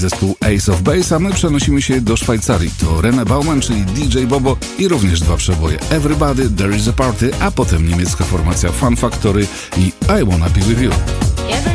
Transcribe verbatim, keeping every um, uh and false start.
Zespół Ace of Base, a my przenosimy się do Szwajcarii. To René Baumann, czyli D J Bobo i również dwa przeboje Everybody, There is a Party, a potem niemiecka formacja Fun Factory i I Wanna Be With You.